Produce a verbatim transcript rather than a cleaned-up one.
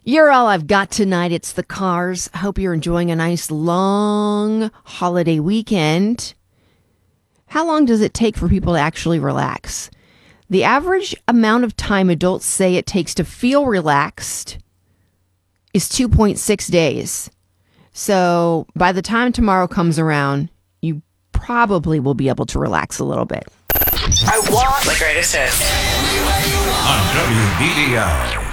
You're all I've got tonight. It's the Cars. Hope you're enjoying a nice long holiday weekend. How long does it take for people to actually relax? The average amount of time adults say it takes to feel relaxed is two point six days. So by the time tomorrow comes around, you probably will be able to relax a little bit. I want the greatest hits. On W B D O.